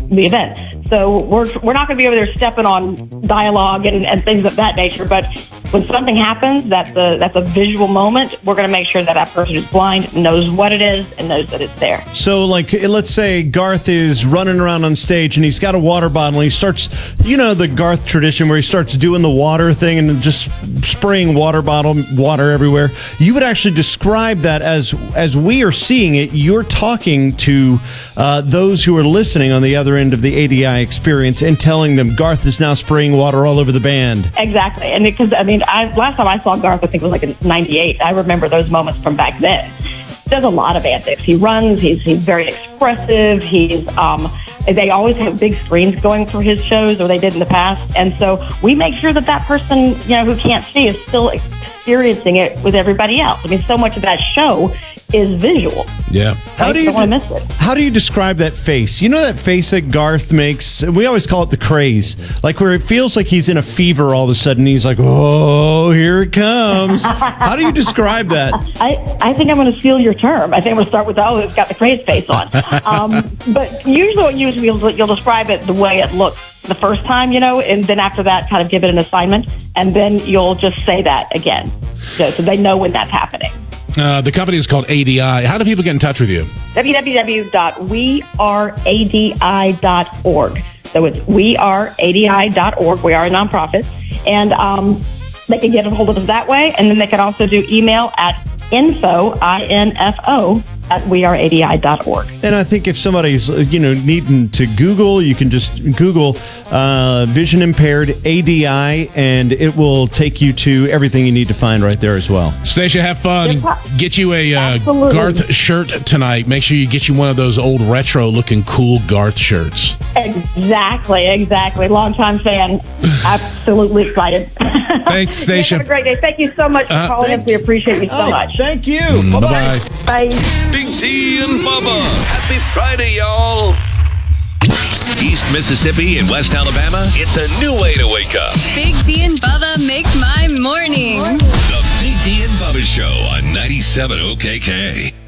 the event. So we're not going to be over there stepping on dialogue and things of that nature. But when something happens, that's a visual moment. We're going to make sure that person who's blind knows what it is and knows that it's there. So, like, let's say Garth is running around on stage and he's got a water bottle and he starts, the Garth tradition where he starts doing the water thing and just spraying water everywhere. You would actually describe that as we are seeing it. You're talking to those who are listening on the other end of the ADI experience and telling them Garth is now spraying water all over the band. Exactly. And because, last time I saw Garth, I think it was like in 98. I remember those moments from back then. He does a lot of antics. He runs. He's very expressive. They always have big screens going for his shows, or they did in the past. And so we make sure that person, who can't see is still experiencing it with everybody else. So much of that show is visual. Yeah. How do you describe that face? That face that Garth makes? We always call it the craze. Like where it feels like he's in a fever all of a sudden. He's like, oh, here it comes. How do you describe that? I think I'm going to steal your term. I think I'm going to start with, it's got the craze face on. But usually you'll describe it the way it looks the first time, and then after that kind of give it an assignment, and then you'll just say that again. So they know when that's happening. The company is called ADI. How do people get in touch with you? www.weareadi.org. So it's weareadi.org. We are a nonprofit. And they can get a hold of us that way. And then they can also do email at info, I-N-F-O, at weareadi.org. And I think if somebody's, needing to Google, you can just Google vision impaired ADI, and it will take you to everything you need to find right there as well. Stacia, have fun. Get you a Garth shirt tonight. Make sure you get you one of those old retro-looking cool Garth shirts. Exactly. Long-time fan. Absolutely excited. Thanks, Stacia. Have a great day. Thank you so much for calling us. We appreciate you so much. Thank you. Bye-bye. Bye. Big D and Bubba. Happy Friday, y'all. East Mississippi and West Alabama, it's a new way to wake up. Big D and Bubba make my morning. The Big D and Bubba Show on 97 OKK.